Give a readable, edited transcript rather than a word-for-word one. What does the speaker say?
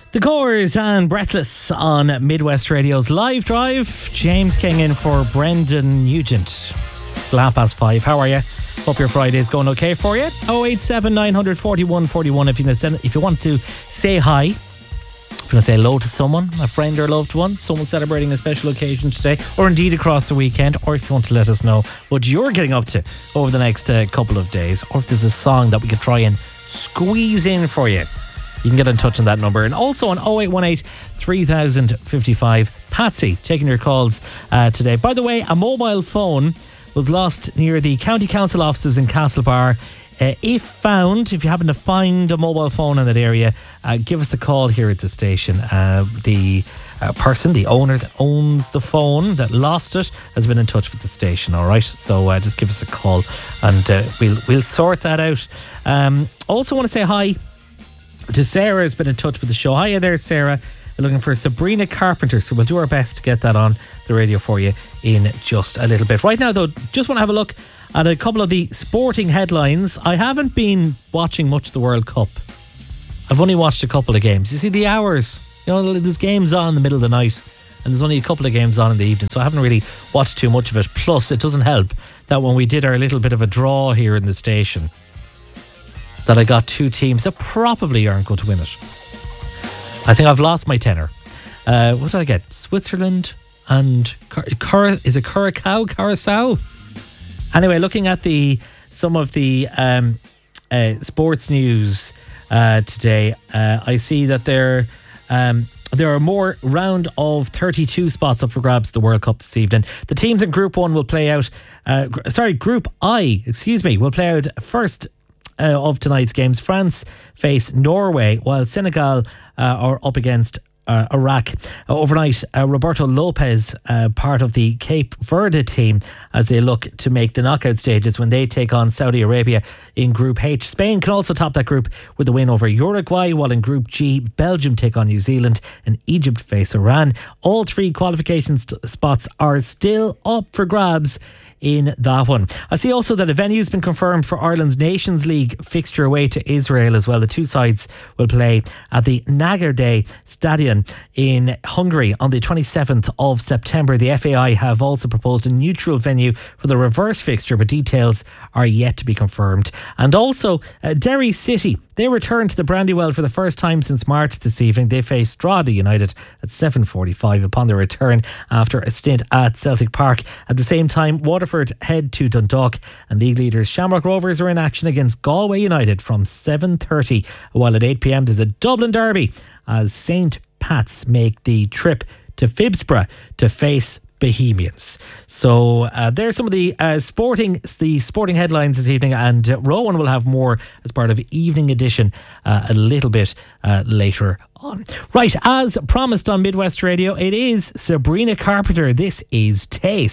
The Coors and Breathless on Midwest Radio's Live Drive. James King in for Brendan Nugent. It's 5:30. How are you? Hope your Friday's going okay for you. 087 941 41 if you want to say hi. If you want to say hello to someone, a friend or loved one, someone celebrating a special occasion today, or indeed across the weekend, or if you want to let us know what you're getting up to over the next couple of days, or if there's a song that we could try and squeeze in for you, you can get in touch on that number. And also on 0818 3055. Patsy taking your calls today. By the way, a mobile phone was lost near the county council offices in Castlebar. If you happen to find a mobile phone in that area, give us a call here at the station. The owner that owns the phone that lost it has been in touch with the station, all right? So just give us a call and we'll sort that out. Also want to say hi to Sarah, has been in touch with the show. Hiya there, Sarah. We're looking for Sabrina Carpenter, so we'll do our best to get that on the radio for you in just a little bit. Right now, though, just want to have a look at a couple of the sporting headlines. I haven't been watching much of the World Cup. I've only watched a couple of games. You see, the hours, there's games on in the middle of the night, and there's only a couple of games on in the evening, so I haven't really watched too much of it. Plus, it doesn't help that when we did our little bit of a draw here in the station, that I got two teams that probably aren't going to win it. I think I've lost my tenner. What did I get? Switzerland and Curacao? Anyway, looking at some of the sports news today, I see that there are more round of 32 spots up for grabs at the World Cup this evening. The teams in Group 1 will play out. Group I, will play out first of tonight's games. France face Norway, while Senegal are up against Iraq. Overnight, Roberto Lopez, part of the Cape Verde team, as they look to make the knockout stages when they take on Saudi Arabia in Group H. Spain can also top that group with a win over Uruguay, while in Group G, Belgium take on New Zealand and Egypt face Iran. All three qualification spots are still up for grabs in that one. I see also that a venue's been confirmed for Ireland's Nations League fixture away to Israel as well. The two sides will play at the Nagerde Stadion in Hungary on the 27th of September. The FAI have also proposed a neutral venue for the reverse fixture, but details are yet to be confirmed. And also, Derry City, they return to the Brandywell for the first time since March this evening. They face Strada United at 7:45 upon their return after a stint at Celtic Park. At the same time, Waterford head to Dundalk, and league leaders Shamrock Rovers are in action against Galway United from 7:30, while at 8 p.m. there's a Dublin derby as St. Pat's make the trip to Phibsborough to face Bohemians. So there's some of the sporting headlines this evening, and Rowan will have more as part of Evening Edition a little bit later on. Right, as promised on Midwest Radio, it is Sabrina Carpenter. This is Taste.